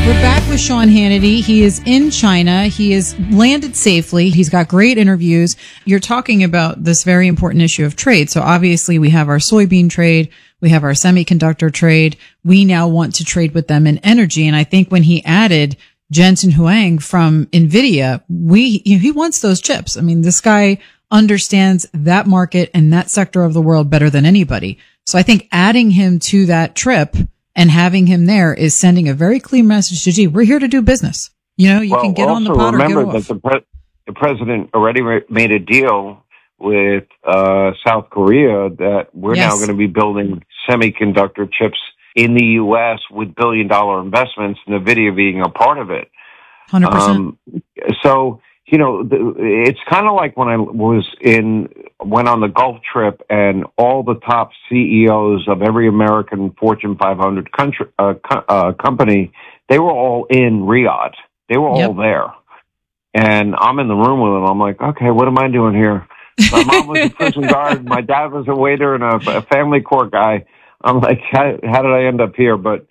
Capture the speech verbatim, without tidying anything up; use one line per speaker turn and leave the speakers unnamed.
We're back with Sean Hannity. He is in China. He has landed safely. He's got great interviews. You're talking about this very important issue of trade. So obviously we have our soybean trade. We have our semiconductor trade. We now want to trade with them in energy. And I think when he added Jensen Huang from NVIDIA, we, you know, he wants those chips. I mean, this guy understands that market and that sector of the world better than anybody. So I think adding him to that trip and having him there is sending a very clear message to, gee, we're here to do business. You know, you
well,
can get on the pot or get
remember
off.
that the, pre- the president already re- made a deal with uh, South Korea that we're
Yes.
now going to be building semiconductor chips in the U S with billion-dollar investments, NVIDIA being a part of it.
one hundred percent.
Um, so, you know, the, it's kind of like when I was in, went on the Gulf trip and all the top C E Os of every American Fortune five hundred country, uh, co- uh, company, they were all in Riyadh. They were all
Yep.
there. And I'm in the room with them. I'm like, okay, what am I doing here? My mom was a prison guard. My dad was a waiter and a, a family court guy. I'm like, how, how did I end up here? But